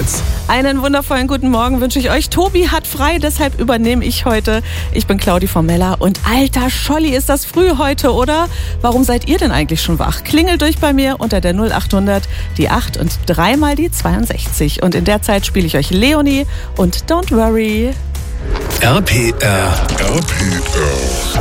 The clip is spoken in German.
Rheinland-Pfalz. Einen wundervollen guten Morgen wünsche ich euch. Tobi hat frei, deshalb übernehme ich heute. Ich bin Claudi Formella und alter Scholli, ist das früh heute, oder? Warum seid ihr denn eigentlich schon wach? Klingelt durch bei mir unter der 0800, die 8 und dreimal die 62. Und in der Zeit spiele ich euch Leonie und Don't Worry. RPR.